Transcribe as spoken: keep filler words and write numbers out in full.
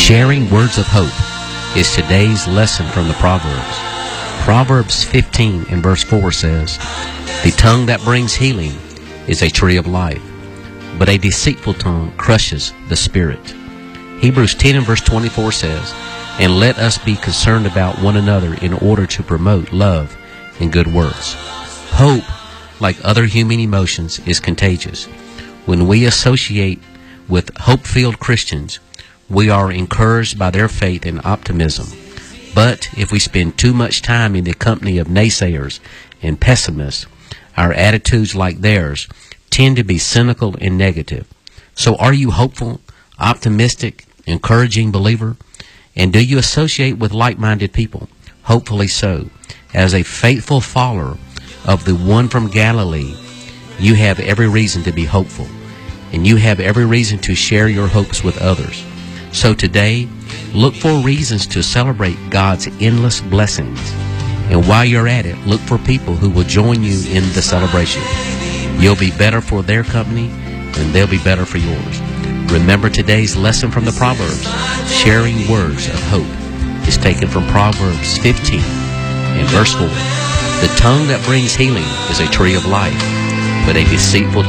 Sharing words of hope is today's lesson from the Proverbs. Proverbs fifteen and verse four says, "The tongue that brings healing is a tree of life, but a deceitful tongue crushes the spirit." Hebrews ten and verse twenty-four says, "And let us be concerned about one another in order to promote love and good works." Hope, like other human emotions, is contagious. When we associate with hope-filled Christians, we are encouraged by their faith and optimism. But if we spend too much time in the company of naysayers and pessimists, our attitudes, like theirs, tend to be cynical and negative. So are you hopeful, optimistic, encouraging believer? And do you associate with like-minded people? Hopefully so. As a faithful follower of the one from Galilee, you have every reason to be hopeful, and you have every reason to share your hopes with others. So today, look for reasons to celebrate God's endless blessings. And while you're at it, look for people who will join you in the celebration. You'll be better for their company, and they'll be better for yours. Remember today's lesson from the Proverbs. Sharing words of hope is taken from Proverbs fifteen and verse four. "The tongue that brings healing is a tree of life, but a deceitful